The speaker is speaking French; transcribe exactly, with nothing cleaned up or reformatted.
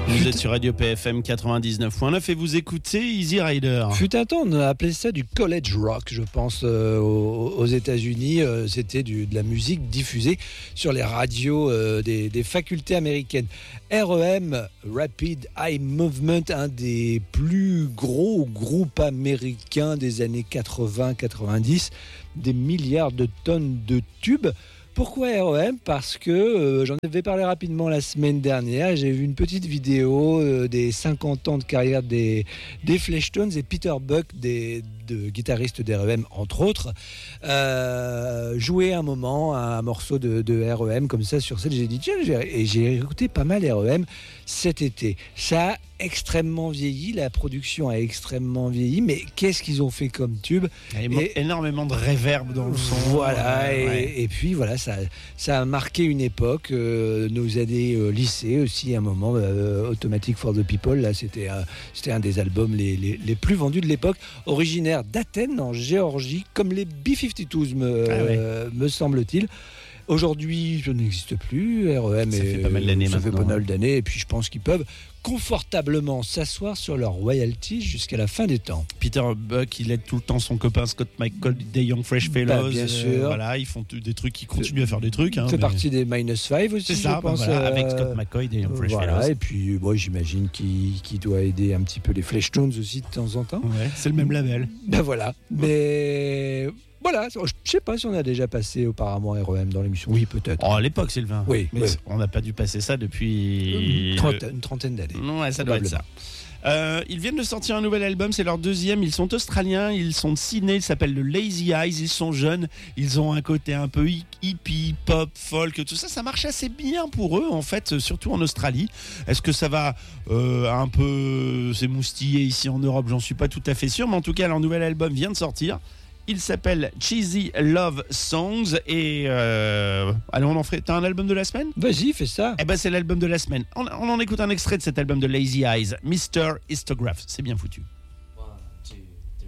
Vous êtes sur Radio P F M quatre-vingt-dix-neuf point neuf et vous écoutez Easy Rider. Fut un temps, on a appelé ça du college rock, je pense, euh, aux, aux États-Unis. Euh, c'était du, de la musique diffusée sur les radios euh, des, des facultés américaines. R E M, Rapid Eye Movement, un des plus gros groupes américains des années quatre-vingts quatre-vingt-dix, des milliards de tonnes de tubes. Pourquoi R E M ? Parce que euh, j'en avais parlé rapidement la semaine dernière. J'ai vu une petite vidéo euh, des cinquante ans de carrière des, des Fleshtones et Peter Buck, des de guitariste d'R E M entre autres, euh, jouer un moment un morceau de, de R E M comme ça sur scène. J'ai dit tiens, j'ai, et j'ai écouté pas mal R E M cet été. Ça a extrêmement vieilli, la production a extrêmement vieilli, mais qu'est-ce qu'ils ont fait comme tube ? Il y a et, énormément de réverb dans le son. Voilà, euh, et, ouais. et puis voilà, ça, ça a marqué une époque, euh, nos années euh, lycée aussi, à un moment, euh, Automatic for the People, là c'était, euh, c'était un des albums les, les, les plus vendus de l'époque, originaire d'Athènes, en Géorgie, comme les B cinquante-deux, me, ah ouais. euh, me semble-t-il. Aujourd'hui, ça n'existe plus. R E M, ça est, fait pas mal d'années ça maintenant. fait pas mal d'années, et puis je pense qu'ils peuvent confortablement s'asseoir sur leurs royalties jusqu'à la fin des temps. Peter Buck, il aide tout le temps son copain Scott McCall des Young Fresh Fellows. Bah, bien sûr. Euh, voilà, ils font des trucs, qui continuent à faire des trucs. Hein, il fait mais... partie des Minus Five aussi, c'est ça, je pense. Bah voilà, euh... avec Scott McCoy des Young Fresh voilà, Fellows. Et puis, moi, j'imagine qu'il, qu'il doit aider un petit peu les Fleshtones aussi de temps en temps. Ouais, c'est le même label. Ben voilà, mais... Voilà, je ne sais pas si on a déjà passé auparavant R E M dans l'émission. Oui, peut-être. Oh, à l'époque, Sylvain. Oui, mais oui. on n'a pas dû passer ça depuis... Une trentaine, une trentaine d'années. Ouais, ça doit être ça. Euh, ils viennent de sortir un nouvel album, c'est leur deuxième. Ils sont australiens, ils sont de Sydney, ils s'appellent le Lazy Eyes. Ils sont jeunes, ils ont un côté un peu hippie, pop, folk, tout ça. Ça marche assez bien pour eux, en fait, surtout en Australie. Est-ce que ça va euh, un peu s'émoustiller ici en Europe ? J'en suis pas tout à fait sûr, mais en tout cas, leur nouvel album vient de sortir. Il s'appelle Cheesy Love Songs et euh, allez, on en ferait. T'as un album de la semaine ? Vas-y, fais ça. Eh ben c'est l'album de la semaine. On, on en écoute un extrait de cet album de Lazy Eyes, mister Histograph. C'est bien foutu.